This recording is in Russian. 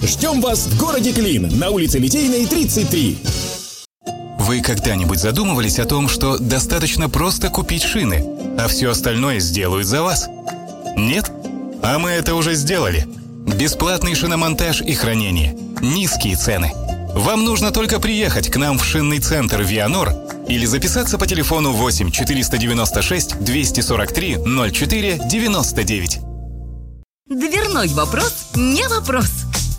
Ждем вас в городе Клин на улице Литейной, 33. Вы когда-нибудь задумывались о том, что достаточно просто купить шины, а все остальное сделают за вас? Нет? А мы это уже сделали. Бесплатный шиномонтаж и хранение. Низкие цены. Вам нужно только приехать к нам в шинный центр «Вианор» или записаться по телефону 8 496 243 04 99. Дверной вопрос не вопрос.